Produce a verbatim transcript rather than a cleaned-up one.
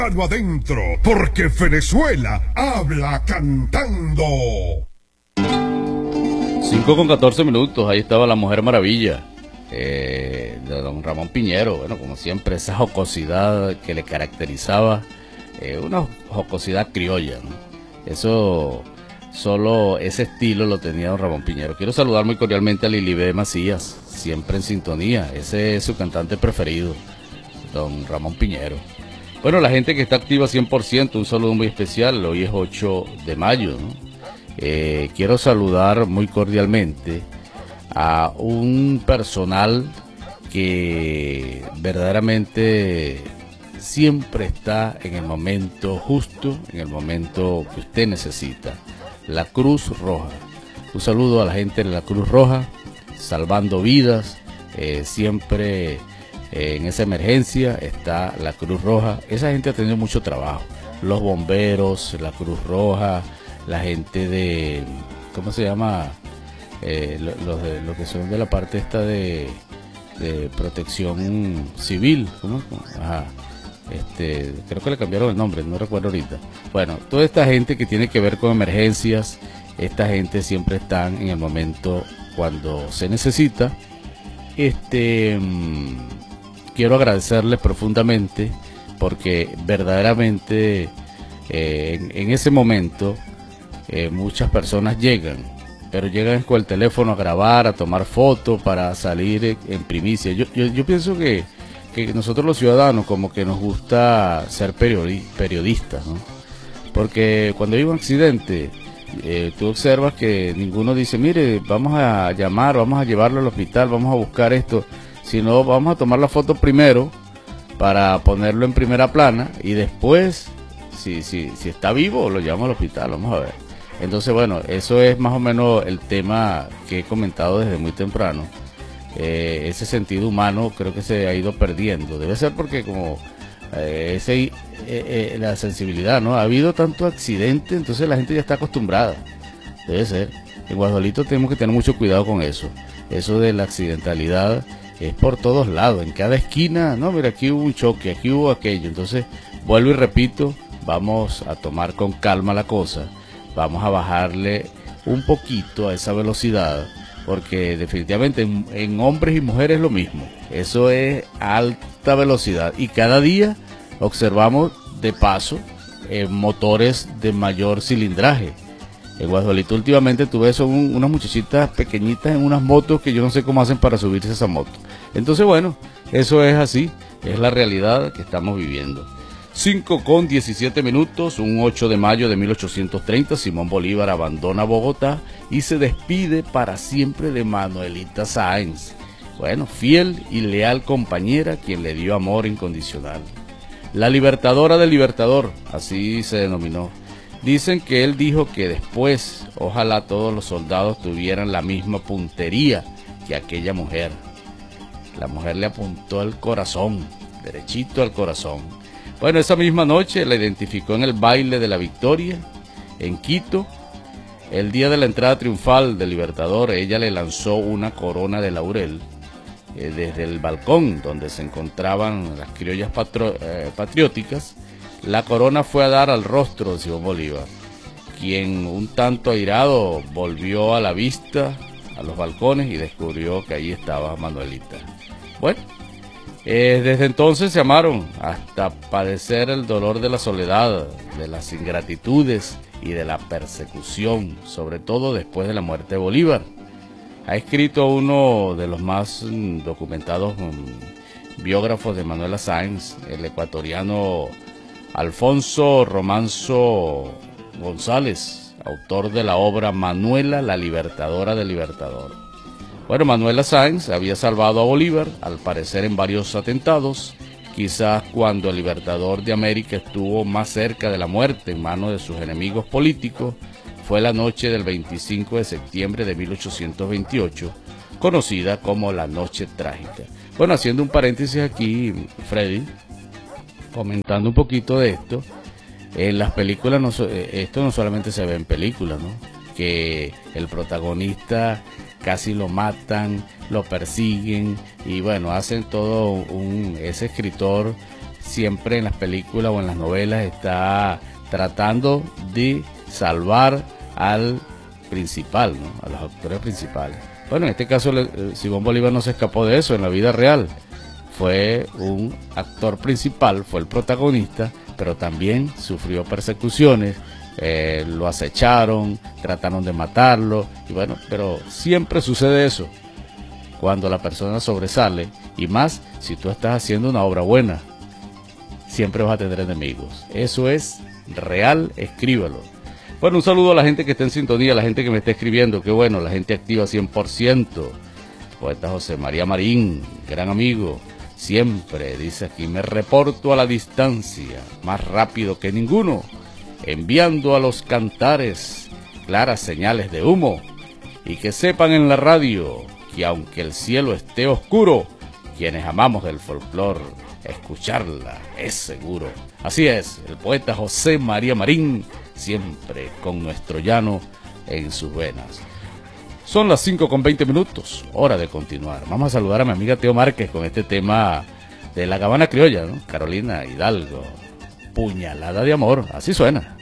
Adentro, porque Venezuela habla cantando. cinco con catorce minutos, ahí estaba La Mujer Maravilla, eh, de don Ramón Piñero. Bueno, como siempre, esa jocosidad que le caracterizaba, eh, una jocosidad criolla, ¿no? Eso, solo ese estilo lo tenía don Ramón Piñero. Quiero saludar muy cordialmente a Lilibé Macías, siempre en sintonía. Ese es su cantante preferido, don Ramón Piñero. Bueno, la gente que está activa cien por ciento, un saludo muy especial. Hoy es ocho de mayo, ¿no? Eh, quiero saludar muy cordialmente a un personal que verdaderamente siempre está en el momento justo, en el momento que usted necesita. La Cruz Roja. Un saludo a la gente de la Cruz Roja, salvando vidas, eh, siempre... en esa emergencia está la Cruz Roja. Esa gente ha tenido mucho trabajo. Los bomberos, la Cruz Roja, la gente de, ¿cómo se llama? Eh, los, de, los que son de la parte esta de, de protección civil. ¿Cómo? Ajá. Este, creo que le cambiaron el nombre, no recuerdo ahorita. Bueno, toda esta gente que tiene que ver con emergencias, esta gente siempre está en el momento cuando se necesita. Este... Quiero agradecerles profundamente porque verdaderamente eh, en, en ese momento eh, muchas personas llegan, pero llegan con el teléfono a grabar, a tomar fotos para salir en primicia. Yo, yo, yo pienso que, que nosotros los ciudadanos como que nos gusta ser periodi periodistas, ¿no? Porque cuando hay un accidente, eh, tú observas que ninguno dice, mire, vamos a llamar, vamos a llevarlo al hospital, vamos a buscar esto. Sino vamos a tomar la foto primero para ponerlo en primera plana y después, si, si, si está vivo, lo llevamos al hospital, vamos a ver. Entonces, bueno, eso es más o menos el tema que he comentado desde muy temprano. Eh, ese sentido humano creo que se ha ido perdiendo. Debe ser porque como eh, ese, eh, eh, la sensibilidad, ¿no? Ha habido tanto accidente, entonces la gente ya está acostumbrada. Debe ser. En Guasdualito tenemos que tener mucho cuidado con eso. Eso de la accidentalidad es por todos lados, en cada esquina. No, mira, aquí hubo un choque, aquí hubo aquello. Entonces, vuelvo y repito, vamos a tomar con calma la cosa, vamos a bajarle un poquito a esa velocidad, porque definitivamente en, en hombres y mujeres es lo mismo. Eso es alta velocidad y cada día observamos de paso eh, motores de mayor cilindraje. En Guasdualito últimamente tuve son un, unas muchachitas pequeñitas en unas motos que yo no sé cómo hacen para subirse a esa moto. Entonces, bueno, eso es así, es la realidad que estamos viviendo. cinco con diecisiete minutos, un ocho de mayo de mil ochocientos treinta, Simón Bolívar abandona Bogotá y se despide para siempre de Manuelita Sáenz. Bueno, fiel y leal compañera, quien le dio amor incondicional. La libertadora del Libertador, así se denominó. Dicen que él dijo que después, ojalá todos los soldados tuvieran la misma puntería que aquella mujer. La mujer le apuntó al corazón, derechito al corazón. Bueno, esa misma noche la identificó en el baile de la Victoria, en Quito. El día de la entrada triunfal del Libertador, ella le lanzó una corona de laurel eh, desde el balcón donde se encontraban las criollas patro, eh, patrióticas. La corona fue a dar al rostro de Simón Bolívar, quien un tanto airado volvió a la vista a los balcones y descubrió que ahí estaba Manuelita. Bueno, eh, desde entonces se amaron hasta padecer el dolor de la soledad, de las ingratitudes y de la persecución, sobre todo después de la muerte de Bolívar. Ha escrito uno de los más mm, documentados mm, biógrafos de Manuela Sáenz, el ecuatoriano Alfonso Romanzo González, autor de la obra Manuela, la libertadora del Libertador. Bueno, Manuela Sáenz había salvado a Bolívar, al parecer en varios atentados, quizás cuando el Libertador de América estuvo más cerca de la muerte en manos de sus enemigos políticos, fue la noche del veinticinco de septiembre de mil ochocientos veintiocho, conocida como la Noche Trágica. Bueno, haciendo un paréntesis aquí, Freddy, comentando un poquito de esto, en las películas, no, esto no solamente se ve en películas, ¿no? Que el protagonista casi lo matan, lo persiguen y bueno, hacen todo un, ese escritor siempre en las películas o en las novelas está tratando de salvar al principal, ¿no? A los actores principales. Bueno, en este caso Simón Bolívar no se escapó de eso en la vida real. Fue un actor principal, fue el protagonista, pero también sufrió persecuciones, eh, lo acecharon, trataron de matarlo, y bueno, pero siempre sucede eso cuando la persona sobresale, y más si tú estás haciendo una obra buena, siempre vas a tener enemigos. Eso es real, escríbelo. Bueno, un saludo a la gente que está en sintonía, a la gente que me está escribiendo, qué bueno, la gente activa cien por ciento. Poeta José María Marín, gran amigo, siempre, dice aquí, me reporto a la distancia, más rápido que ninguno, enviando a los cantares claras señales de humo, y que sepan en la radio que aunque el cielo esté oscuro, quienes amamos del folclore, escucharla es seguro. Así es, el poeta José María Marín, siempre con nuestro llano en sus venas. Son las cinco con veinte minutos, hora de continuar. Vamos a saludar a mi amiga Teo Márquez con este tema de la Gabana Criolla, ¿no? Carolina Hidalgo, Puñalada de Amor, así suena.